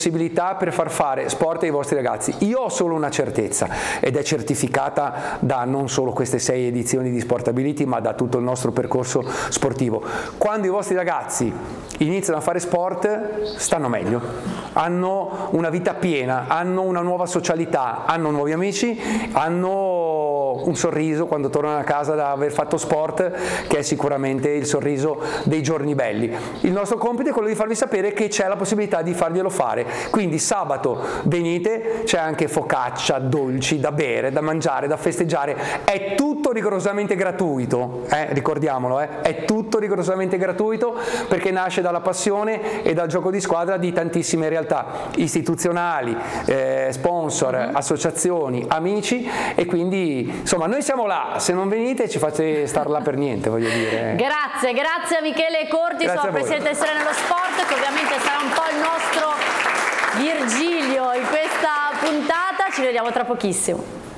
possibilità per far fare sport ai vostri ragazzi. Io ho solo una certezza, ed è certificata da non solo queste 6 edizioni di Sportability, ma da tutto il nostro percorso sportivo. Quando i vostri ragazzi iniziano a fare sport, stanno meglio, hanno una vita piena, hanno una nuova socialità, hanno nuovi amici, hanno un sorriso quando tornano a casa da aver fatto sport, che è sicuramente il sorriso dei giorni belli. Il nostro compito è quello di farvi sapere che c'è la possibilità di farglielo fare. Quindi sabato venite, c'è anche focaccia, dolci da bere, da mangiare, da festeggiare, è tutto rigorosamente gratuito, ricordiamolo, è tutto rigorosamente gratuito, perché nasce dalla passione e dal gioco di squadra di tantissime realtà istituzionali, sponsor, associazioni, amici, e quindi insomma noi siamo là, se non venite ci fate star là per niente, voglio dire. Grazie a Michele Corti, sono presidente del Storia nello Sport, che ovviamente sarà un po' il nostro Virgilio in questa puntata. Ci vediamo tra pochissimo.